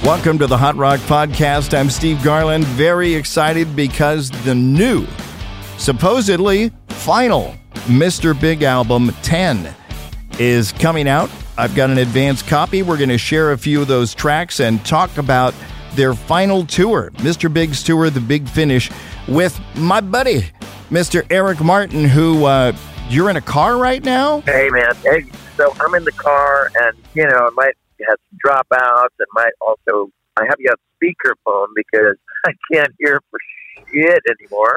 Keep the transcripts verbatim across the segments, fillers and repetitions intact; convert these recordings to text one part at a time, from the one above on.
Welcome to the Hot Rock Podcast. I'm Steve Garland. Very excited because the new, supposedly final Mister Big album ten is coming out. I've got an advanced copy. We're going to share a few of those tracks and talk about their final tour, Mister Big's tour, The Big Finish, with my buddy, Mister Eric Martin, who uh, you're in a car right now? Hey, man. Hey, so I'm in the car, and, you know, I might have some dropouts, and might also, I have you on speakerphone because I can't hear for shit anymore.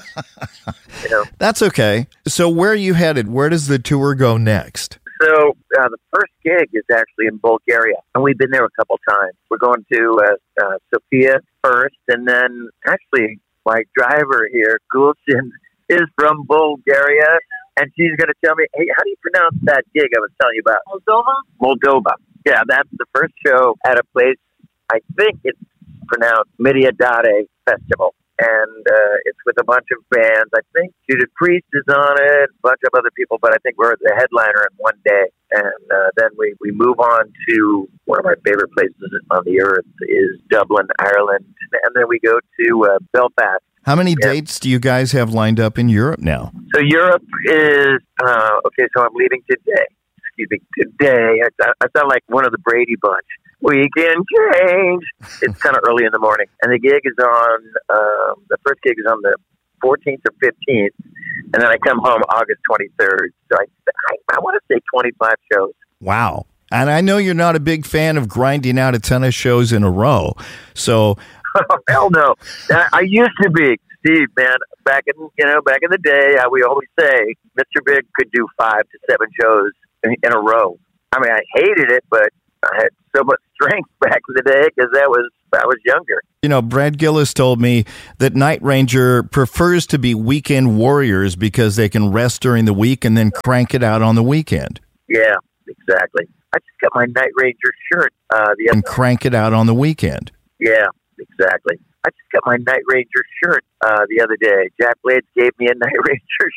You know? That's okay. So where are you headed? Where does the tour go next? So uh, the first gig is actually in Bulgaria, and we've been there a couple times. We're going to uh, uh, Sofia first, and then actually my driver here, Gulshin, is from Bulgaria, and she's going to tell me, hey, how do you pronounce that gig I was telling you about? Moldova? Moldova. Yeah, that's the first show at a place, I think it's pronounced Mediadade Festival. And uh, it's with a bunch of bands. I think Judas Priest is on it, a bunch of other people, but I think we're the headliner in one day. And uh, then we, we move on to one of my favorite places on the earth is Dublin, Ireland. And then we go to uh, Belfast. How many yeah. dates do you guys have lined up in Europe now? So Europe is, uh, okay, so I'm leaving today. Excuse me, today. I, I sound like one of the Brady Bunch. We can change. It's kind of early in the morning. And the gig is on, um, the first gig is on the fourteenth or fifteenth. And then I come home August twenty-third. So I, I, I want to say twenty-five shows. Wow. And I know you're not a big fan of grinding out a ton of shows in a row. So. Oh, hell no. I, I used to be. Steve, man, back in, you know, back in the day, uh, we always say Mister Big could do five to seven shows in, in a row. I mean, I hated it, but I had so much strength back in the day because that was I was younger. You know, Brad Gillis told me that Night Ranger prefers to be weekend warriors because they can rest during the week and then crank it out on the weekend. Yeah, exactly. I just got my Night Ranger shirt. Uh, the and crank it out on the weekend. Yeah, exactly. I just got my Night Ranger shirt uh, the other day. Jack Blades gave me a Night Ranger